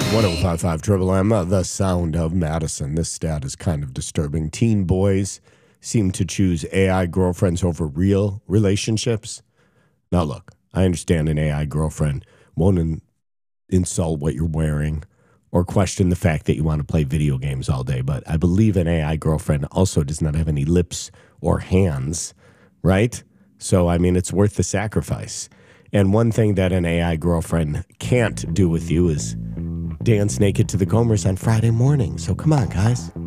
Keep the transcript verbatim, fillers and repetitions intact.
one oh five point five Triple M, uh, the sound of Madison. This stat is kind of disturbing. Teen boys seem to choose A I girlfriends over real relationships. Now, look, I understand an A I girlfriend won't in- insult what you're wearing or question the fact that you want to play video games all day, but I believe an A I girlfriend also does not have any lips or hands, right? So, I mean, it's worth the sacrifice. And one thing that an A I girlfriend can't do with you is dance naked to the Gomers on Friday morning. So come on, guys.